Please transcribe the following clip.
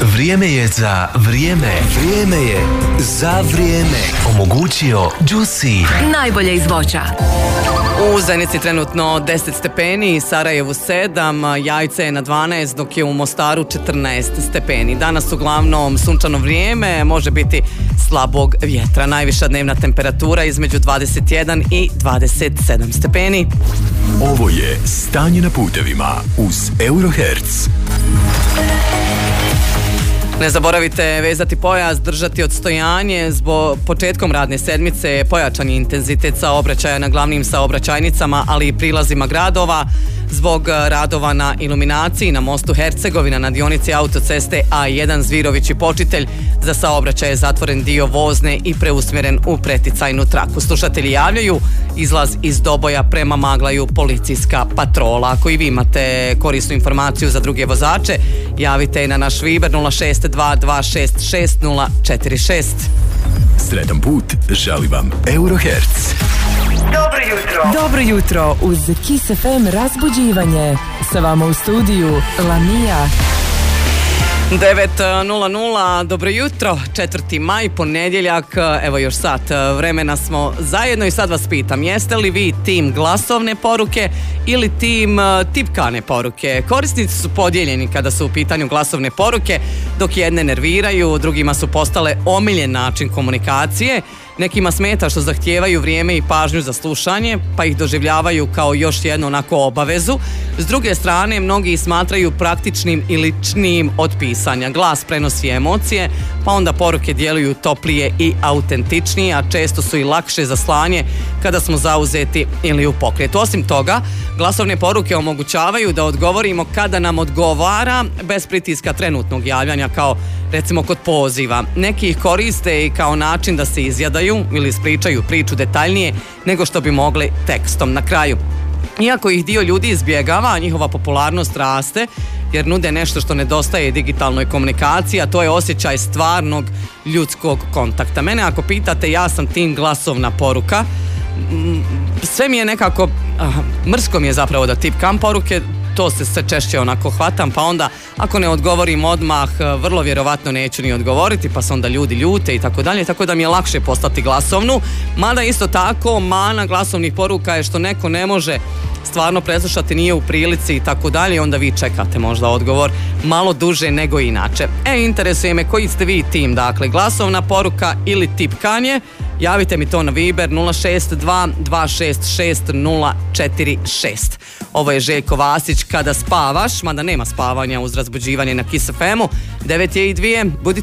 Vrijeme je za vrijeme. Vrijeme je za vrijeme. Omogućio Juicy. Najbolje iz voća. U Zenici trenutno 10 stepeni, Sarajevu 7, Jajce je na 12, dok je u Mostaru 14 stepeni. Danas uglavnom sunčano vrijeme, može biti slabog vjetra. Najviša dnevna temperatura između 21 i 27 stepeni. Ovo je stanje na putevima uz Eurohertz. Ne zaboravite vezati pojas, držati odstojanje. Zbog početkom radne sedmice pojačan je intenzitet saobraćaja na glavnim saobraćajnicama, ali i prilazima gradova. Zbog radova na iluminaciji na mostu Hercegovina na dionici autoceste A1 Zvirović i Počitelj za saobraćaj je zatvoren dio vozne i preusmjeren u preticajnu traku. Slušatelji javljaju izlaz iz Doboja prema Maglaju policijska patrola. Ako i vi imate korisnu informaciju za druge vozače, javite na naš Viber 062-266-046. Sretan put želi vam Eurohertz. Dobro jutro. Dobro jutro uz Kiss FM razbuđivanje. Sa vama u studiju Lamija. 9.00, dobro jutro, 4. maj, ponedjeljak, evo još sat vremena smo zajedno i sad vas pitam, jeste li vi tim glasovne poruke ili tim tipkane poruke? Korisnici su podijeljeni kada su u pitanju glasovne poruke, dok jedne nerviraju, drugima su postale omiljen način komunikacije. Nekima smeta što zahtijevaju vrijeme i pažnju za slušanje, pa ih doživljavaju kao još jednu onako obavezu. S druge strane, mnogi smatraju praktičnim i ličnijim od pisanja. Glas prenosi emocije, pa onda poruke djeluju toplije i autentičnije, a često su i lakše za slanje kada smo zauzeti ili u pokretu. Osim toga, glasovne poruke omogućavaju da odgovorimo kada nam odgovara, bez pritiska trenutnog javljanja, kao recimo kod poziva. Neki ih koriste i kao način da se izjadaju ili ispričaju priču detaljnije nego što bi mogli tekstom. Na kraju, iako ih dio ljudi izbjegava, njihova popularnost raste jer nude nešto što nedostaje digitalnoj komunikaciji, a to je osjećaj stvarnog ljudskog kontakta. Mene ako pitate, ja sam tim glasovna poruka. Sve mi je nekako, mrsko mi je zapravo da tipkam poruke, to se sve češće onako hvatam, pa onda ako ne odgovorim odmah, vrlo vjerovatno neću ni odgovoriti, pa se onda ljudi ljute i tako dalje, tako da mi je lakše poslati glasovnu. Mada isto tako, mana glasovnih poruka je što neko ne može stvarno preslušati, nije u prilici i tako dalje, onda vi čekate možda odgovor malo duže nego inače. Interesuje me koji ste vi tim, dakle glasovna poruka ili tipkanje. Javite mi to na Viber 062-266-046. Ovo je Željko Vasić, Kada spavaš, mada nema spavanja uz razbuđivanje na Kiss FM-u. 9:02, budite